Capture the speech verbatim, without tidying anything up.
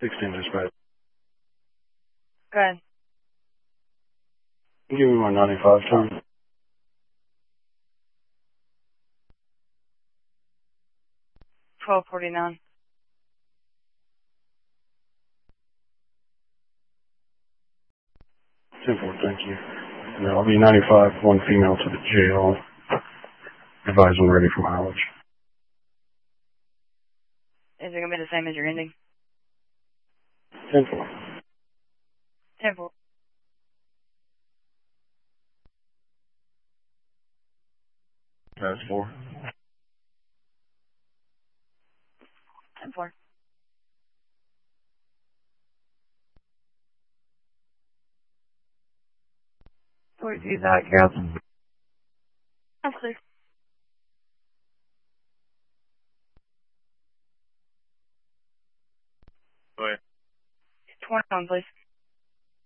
sixteen dispatch. Go ahead. Give me my ninety-five time. twelve forty-nine. ten four, thank you. And I'll be ninety-five, one female to the jail. Advise when ready for mileage. Is it going to be the same as your ending? ten four. ten four. That's four. ten four. Please, that Captain. That's clear. Go ahead. twenty-one, please.